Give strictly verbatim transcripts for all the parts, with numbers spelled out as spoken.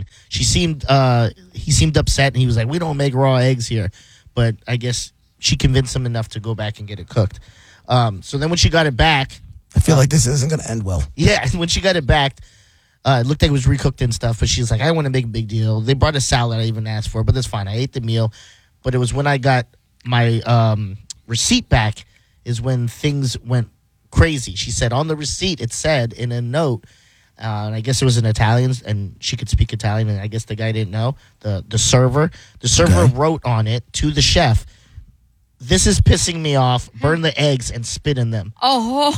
and she seemed uh, he seemed upset, and he was like, "We don't make raw eggs here," but I guess she convinced him enough to go back and get it cooked. Um, so then when she got it back, I feel uh, like this isn't going to end well. Yeah, when she got it back, uh, it looked like it was recooked and stuff, but she's like, "I don't want to make a big deal." They brought a salad I even asked for, but that's fine. I ate the meal, but it was when I got my um, receipt back is when things went crazy. She said on the receipt, it said in a note, uh, and I guess it was in Italian, and she could speak Italian, and I guess the guy didn't know, the, the server. The server okay. wrote on it to the chef, "This is pissing me off. Burn the eggs and spit in them." Oh.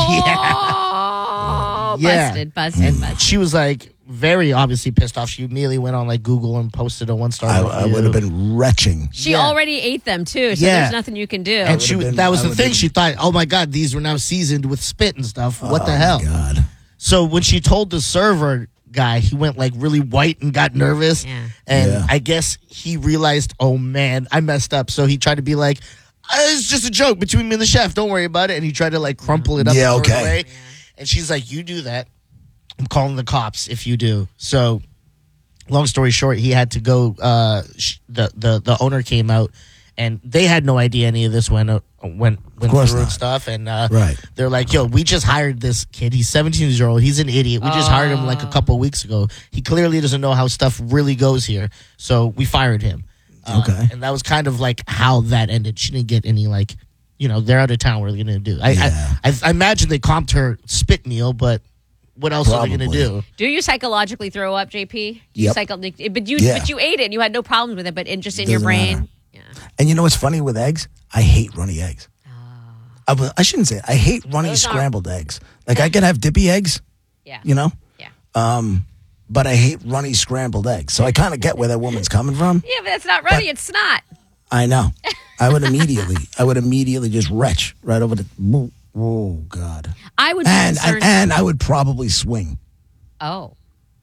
yeah. yeah. Busted, busted, and busted. She was like very obviously pissed off. She immediately went on like Google and posted a one-star review. I, I would have been retching. She yeah. already ate them too, so yeah. there's nothing you can do. And she been, that was the thing. Been... She thought, "Oh my God, these were now seasoned with spit and stuff. What oh the hell?" God. So when she told the server guy, he went like really white and got nervous. Yeah. And yeah. I guess he realized, "Oh man, I messed up." So he tried to be like, "It's just a joke between me and the chef. Don't worry about it." And he tried to like crumple it up. Yeah, okay. Away. Yeah. And she's like, "You do that, I'm calling the cops if you do." So long story short, he had to go. Uh, sh- the, the the owner came out, and they had no idea any of this went uh, went went through not. and stuff. And uh, right. they're like, "Yo, we just hired this kid. He's seventeen years old. He's an idiot. We just uh. hired him like a couple of weeks ago. He clearly doesn't know how stuff really goes here. So we fired him." Uh, okay. And that was kind of like how that ended. She didn't get any like, you know, they're out of town. What are they going to do? I, yeah. I, I I imagine they comped her spit meal, but what else Probably. are they going to do? Do you psychologally throw up, J P? Do you yep. psycho- but you yeah. but you ate it and you had no problems with it, but in, just in Doesn't your brain. Matter. Yeah. And you know what's funny with eggs? I hate runny eggs. Oh. I, I shouldn't say it. I hate runny Those scrambled aren't. eggs. Like I can have dippy eggs. Yeah. You know? Yeah. Um, but I hate runny scrambled eggs. So I kind of get where that woman's coming from. Yeah, but that's not runny. But it's snot. I know. I would immediately, I would immediately just retch right over the. Oh God! I would, be and, concerned. and and I would probably swing. Oh, well,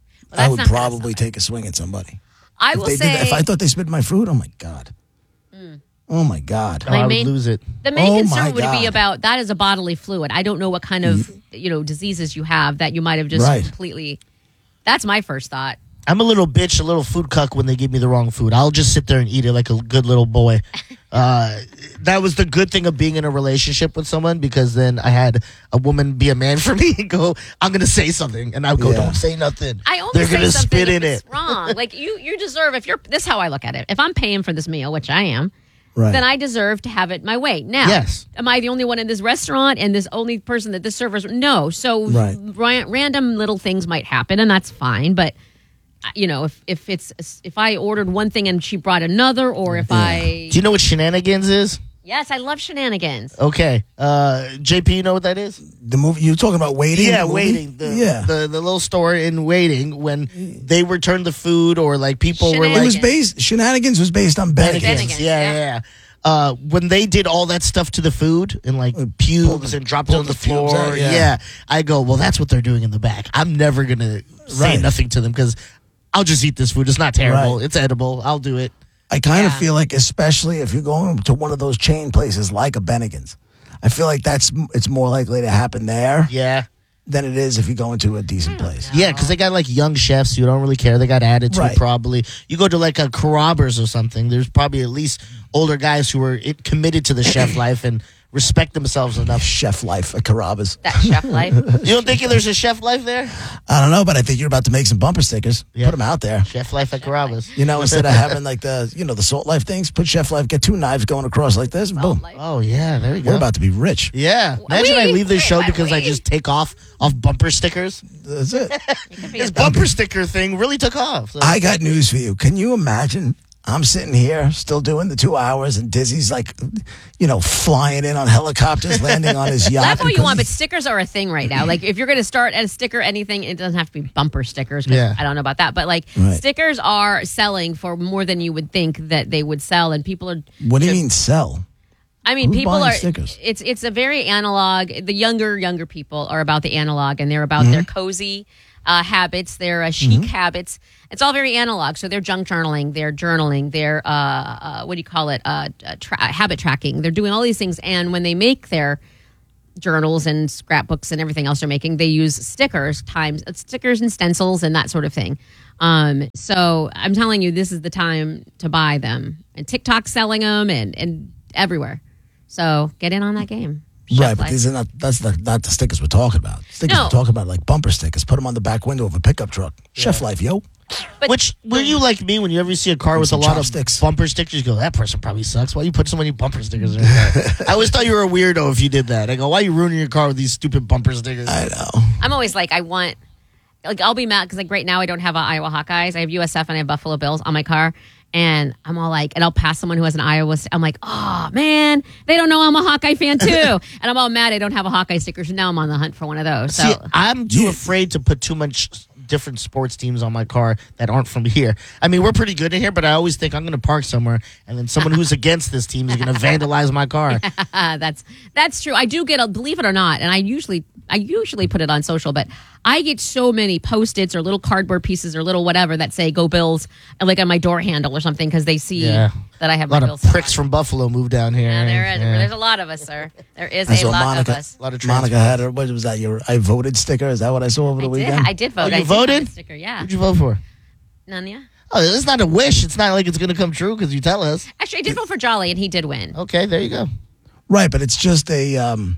I would probably take a swing at somebody. I if will they say, did, if I thought they spit my food, oh my God! Mm. Oh my God! Oh, I would lose it. The main oh concern would God. be about that is a bodily fluid. I don't know what kind of you know diseases you have that you might have just right. completely. That's my first thought. I'm a little bitch, a little food cuck when they give me the wrong food. I'll just sit there and eat it like a good little boy. Uh, that was the good thing of being in a relationship with someone, because then I had a woman be a man for me and go, "I'm going to say something." And I would go, yeah. "Don't say nothing." I only They're say gonna something spit if in it's it. wrong. Like you, you deserve, if you're, this is how I look at it. If I'm paying for this meal, which I am, right. then I deserve to have it my way. Now, yes. am I the only one in this restaurant and this only person that this servers? No. So right. ra- random little things might happen, and that's fine. But you know, if if it's if I ordered one thing and she brought another, or if yeah. I do you know what shenanigans is? Yes, I love shenanigans. Okay, uh, J P, you know what that is? The movie you're talking about, Waiting. Yeah, the Waiting. The, yeah, the the little store in Waiting when they returned the food, or like people were like, it was based. Shenanigans was based on Bennigan's. Bennigan's. Yeah, yeah. yeah. Uh, when they did all that stuff to the food and like pubes and dropped it on the, the floor, out, yeah. yeah, I go, well, that's what they're doing in the back. I'm never gonna say right. nothing to them because I'll just eat this food. It's not terrible. Right. It's edible. I'll do it. I kind yeah. of feel like, especially if you're going to one of those chain places like a Bennigan's, I feel like that's it's more likely to happen there. Yeah. Than it is if you go into a decent place. Yeah, because they got like young chefs who don't really care. They got attitude right. probably. You go to like a Carrabba's or something, there's probably at least older guys who are it, committed to the chef life and respect themselves enough. Chef life at Carrabba's. That chef life. You don't think there's a chef life there? I don't know, but I think you're about to make some bumper stickers. Yeah. Put them out there. Chef life at Carrabba's. You know, instead of having like the, you know, the salt life things, put chef life, get two knives going across like this, and Salt boom. life. Oh, yeah, there you go. We're about to be rich. Yeah. Imagine Wait, I leave this wait, show wait, because I wait. just take off off bumper stickers. That's it. This bumper sticker thing really took off. So. I got news for you. Can you imagine? I'm sitting here still doing the two hours, and Dizzy's like, you know, flying in on helicopters, landing on his yacht. Laugh all you want, but stickers are a thing right now. Like, if you're going to start at a sticker, anything, it doesn't have to be bumper stickers. Yeah. I don't know about that. But, like, right. stickers are selling for more than you would think that they would sell. And people are. What do you know, mean sell? I mean, Who's people buying are. stickers? It's it's a very analog. The younger, younger people are about the analog, and they're about Mm-hmm. their cozy uh, habits, their uh, chic Mm-hmm. habits. It's all very analog. So they're junk journaling, they're journaling, they're, uh, uh, what do you call it, uh, tra- habit tracking. They're doing all these things. And when they make their journals and scrapbooks and everything else they're making, they use stickers, times uh, stickers and stencils and that sort of thing. Um, so I'm telling you, this is the time to buy them. And TikTok's selling them and, and everywhere. So get in on that game. Chef Right, but Life. these are not. That's not, not the stickers we're talking about. Stickers No. we're talking about like bumper stickers. Put them on the back window of a pickup truck. Chef Life, yo. But Which, were you like me when you ever see a car with a some lot chopsticks. of bumper stickers? You go, that person probably sucks. Why you put so many bumper stickers in your car? I always thought you were a weirdo if you did that. I go, why are you ruining your car with these stupid bumper stickers? I know. I'm always like, I want, like, I'll be mad because, like, right now I don't have a Iowa Hawkeyes. I have U S F and I have Buffalo Bills on my car. And I'm all like, and I'll pass someone who has an Iowa. st- I'm like, oh, man, they don't know I'm a Hawkeye fan, too. And I'm all mad I don't have a Hawkeye sticker. So now I'm on the hunt for one of those. So See, I'm too Yeah. afraid to put too much different sports teams on my car that aren't from here. I mean, we're pretty good in here, but I always think I'm going to park somewhere, and then someone who's against this team is going to vandalize my car. Uh, that's that's true. I do get a believe it or not, and I usually I usually put it on social, but I get so many post-its or little cardboard pieces or little whatever that say "Go Bills" like on my door handle or something because they see Yeah. that I have A lot my of Bills. pricks from Buffalo moved down here. Yeah, there is. Yeah. There's a lot of us, sir. There is I a saw lot Monica. of us. A lot of Monica transfers. had her. What was that? Your I voted sticker? Is that what I saw over I the did. weekend? I did vote. Oh, you I did have voted? a sticker. Yeah, Who'd you vote for? none. Yeah. Oh, it's not a wish. It's not like it's going to come true because you tell us. Actually, I did vote for Jolly, and he did win. Okay, there you go. Right, but it's just a. Um,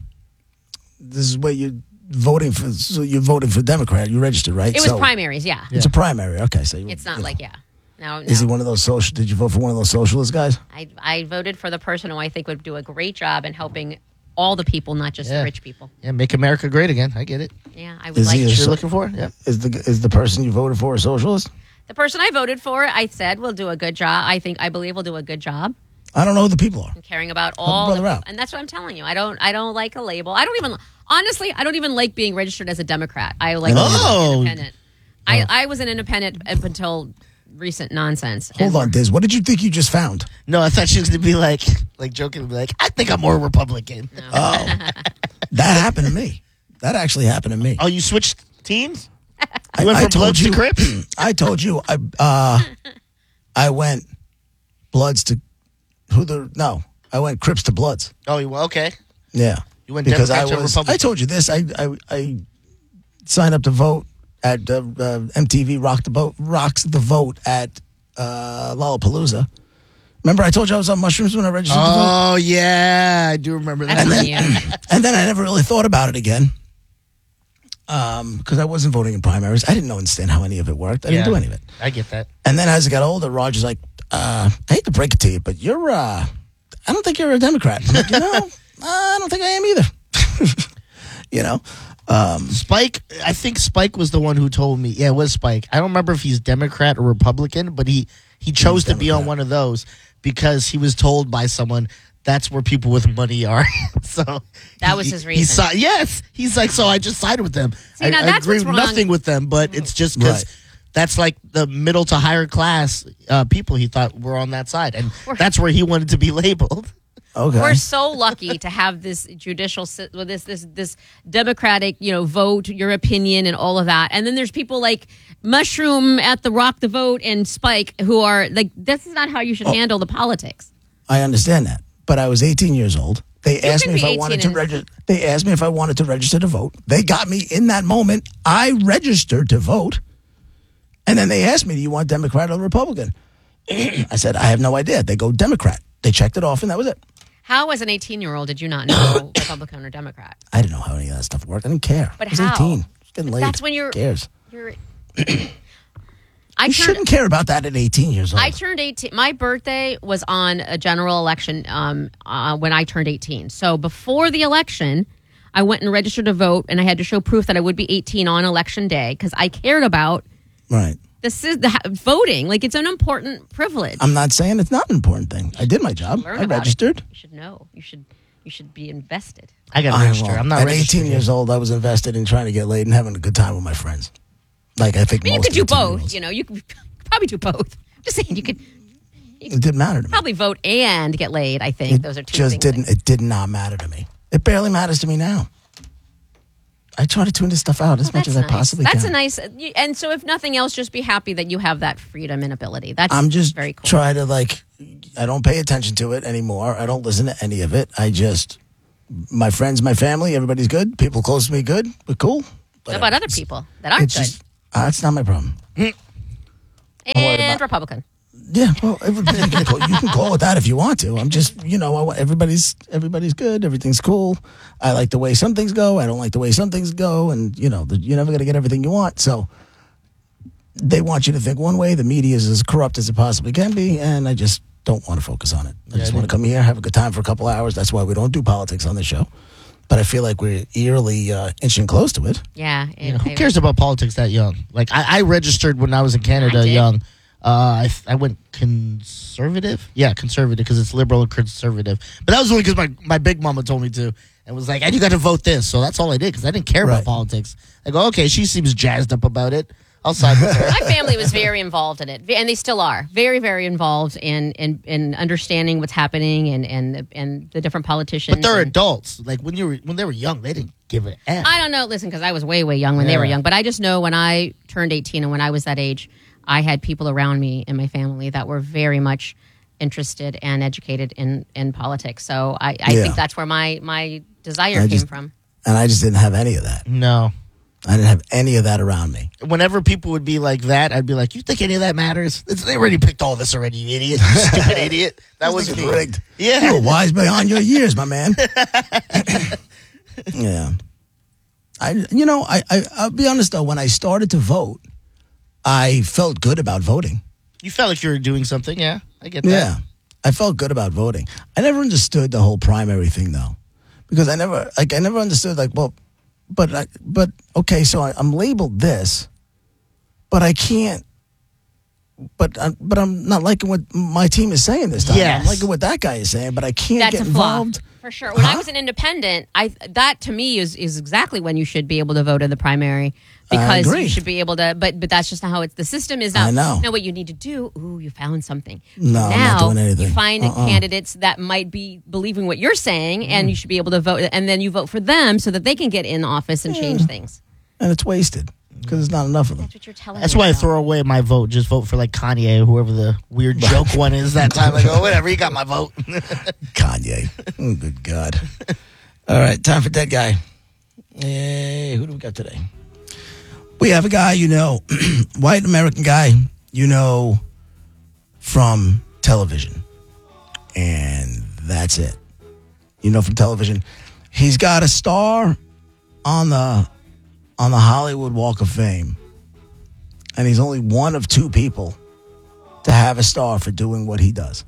this is what you're voting for. So you're voting for Democrat. You registered, right? It was so primaries. Yeah. It's a primary. Okay, so you, It's not you know. like yeah. No, no. Is he one of those social? Did you vote for one of those socialist guys? I I voted for the person who I think would do a great job in helping all the people, not just Yeah. the rich people. Yeah, make America great again. I get it. Yeah, I would Is like he a to. You're So- looking for? Yeah. Is the is the person you voted for a socialist? The person I voted for, I said will do a good job. I think I believe will do a good job I don't know who the people are. in caring about all the brother people. out. And that's what I'm telling you. I don't I don't like a label. I don't even honestly, I don't even like being registered as a Democrat. I like Oh. being independent. I, I was an independent up until recent nonsense. Hold And- on, Diz. What did you think you just found? No, I thought she was going to be like, like joking, be like, I think I'm more Republican. Oh, that happened to me. That actually happened to me. Oh, you switched teams? I, You went I from told Bloods you, to Crips? I told you. I uh, I went Bloods to who the no. I went Crips to Bloods. Oh, you okay. Yeah, You went because I Democrat to was. Republican. I told you this. I I, I signed up to vote at uh, uh, M T V Rock the Vote Rocks the Vote at uh, Lollapalooza. Remember, I told you I was on mushrooms when I registered to vote, Oh, yeah. I do remember That's that. on you. and then I never really thought about it again. Um, because I wasn't voting in primaries. I didn't understand how any of it worked. I didn't Yeah. do any of it. I get that. And then as I got older, Roger's like, uh, I hate to break it to you, but you're, uh, I don't think you're a Democrat. I'm like, you know, I don't think I am either. you know? Um, Spike, I think Spike was the one who told me. Yeah, it was Spike. I don't remember if he's Democrat or Republican, but he, he chose to be on Democrat. one of those because he was told by someone that's where people with money are. so That was he- his he reason. si- yes, he's like, so I just sided with them. See, I, now I that's agree what's with wrong. nothing with them, but it's just because Right. that's like the middle to higher class uh, people he thought were on that side, and that's where he wanted to be labeled. okay. We're so lucky to have this judicial, sy- well, this this this democratic, you know, vote, your opinion, and all of that. And then there's people like Mushroom at the Rock the Vote and Spike who are like, this is not how you should Oh. handle the politics. I understand that. But I was eighteen years old. They asked can me if be I wanted eighteen to and- register. They asked me if I wanted to register to vote. They got me in that moment. I registered to vote. And then they asked me, do you want Democrat or Republican? I said, I have no idea. They go Democrat. They checked it off, and that was it. How, as an eighteen year old, did you not know Republican or Democrat? I didn't know how any of that stuff worked. I didn't care. But I was how? eighteen. Just getting But laid. that's when you're- Who cares? You're. I You turned. shouldn't care about that at eighteen years old. I turned eighteen. My birthday was on a general election um, uh, when I turned eighteen. So before the election, I went and registered to vote, and I had to show proof that I would be eighteen on election day because I cared about right. this is the ha- voting. Like it's an important privilege. I'm not saying it's not an important thing. I did my job. Learn I about it. registered. You should know. You should. You should be invested. I got to I register. won't. I'm not At registered eighteen yet. years old, I was invested in trying to get laid and having a good time with my friends. Like I think I mean, you most could do both. eighteen-year-olds. You know, you could probably do both. Just saying, you could It didn't matter to me. probably vote and get laid. I think It those are two just things. didn't. It did not matter to me. It barely matters to me now. I try to tune this stuff out as Well, much as that's I nice. possibly That's can. a nice, and so if nothing else, just be happy that you have that freedom and ability. That's I'm just very cool. trying to like. I don't pay attention to it anymore. I don't listen to any of it. I just my friends, my family, everybody's good. People close to me, good. We're cool. What about other people that aren't It's good? just uh, it's not my problem. worried And about- Republican. Yeah, well, everybody, you, can call, you can call it that if you want to. I'm just, you know, I, want- everybody's everybody's good. Everything's cool. I like the way some things go. I don't like the way some things go. And, you know, the, you're never going to get everything you want. So they want you to think one way. The media is as corrupt as it possibly can be. And I just don't want to focus on it. I just I want to come here, have a good time for a couple hours. That's why we don't do politics on this show. But I feel like we're eerily uh, inching close to it. Yeah. You know, it- who I- cares about politics that young? Like I, I registered when I was in Canada I did. young. Uh, I, I went conservative. Yeah, conservative because it's liberal and conservative. But that was only because my, my big mama told me to and was like, and you got to vote this. So that's all I did because I didn't care Right. about politics. I go, okay, she seems jazzed up about it. I'll side with her. My family was very involved in it, and they still are very, very involved in in, in understanding what's happening and and and the different politicians. But they're and- adults. Like when you were when they were young, they didn't give a F. I don't know. Listen, because I was way, way young when they were Yeah. young. But I just know when I turned eighteen and when I was that age, I had people around me in my family that were very much interested and educated in, in politics. So I, I Yeah. think that's where my, my desire I came just- from. And I just didn't have any of that. No. I didn't have any of that around me. Whenever people would be like that, I'd be like, "You think any of that matters? It's, they already picked all this already, you idiot, you stupid idiot." That was This me. is rigged. Yeah. You were wise beyond your years, my man. Yeah. I, you know, I, I, I'll be honest though, when I started to vote, I felt good about voting. You felt like you were doing something. Yeah, I get that. Yeah. I felt good about voting. I never understood the whole primary thing though. Because I never, like, I never understood, like, well, but, I, but, okay, so I, I'm labeled this, but I can't, but, I, but I'm not liking what my team is saying this time. Yes. I'm liking what that guy is saying, but I can't That's get a flaw. involved. For sure. When I Huh? was an independent, I that to me is, is exactly when you should be able to vote in the primary I because agree. you should be able to. But but that's just not how it's. The system is not. I know. No, what you need to do. Ooh, you found something. No, I'm now not doing anything. you find Uh-uh. candidates that might be believing what you're saying, and you should be able to vote. And then you vote for them so that they can get in office and change things. And it's wasted because there's not enough of them. That's what you're telling That's me. why I about. throw away my vote. Just vote for like Kanye or whoever the weird joke one is that time. I go, whatever, you got my vote. Kanye. Oh, good God. All right, time for Dead Guy. Hey, who do we got today? We have a guy you know, white American guy you know from television. And that's it. You know from television. He's got a star on the on the Hollywood Walk of Fame. And he's only one of two people to have a star for doing what he does.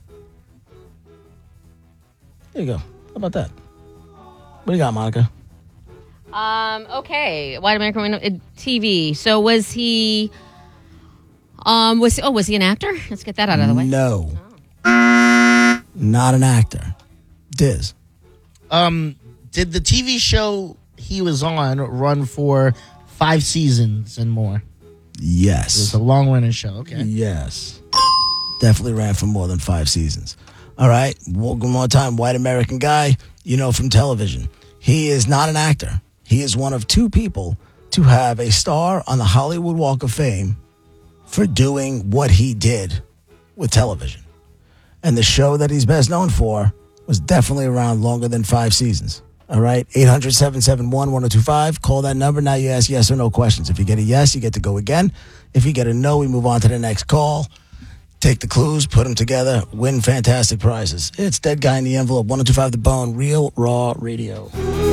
There you go. How about that? What do you got, Monica? Um. Okay. White American Women, uh, T V. So was he? Um. Was oh was he an actor? Let's get that out of the way. No. Not an actor. Diz. Um, did the T V show he was on run for five seasons and more? It was Yes. a long running show. Okay. Yes. Definitely ran for more than five seasons. All right. One more time. White American guy, you know from television. He is not an actor. He is one of two people to have a star on the Hollywood Walk of Fame for doing what he did with television. And the show that he's best known for was definitely around longer than five seasons. All right, eight hundred, seven seven one, one oh two five. Call that number. Now you ask yes or no questions. If you get a yes, you get to go again. If you get a no, we move on to the next call. Take the clues, put them together, win fantastic prizes. It's Dead Guy in the Envelope, one oh two five The Bone, Real Raw Radio.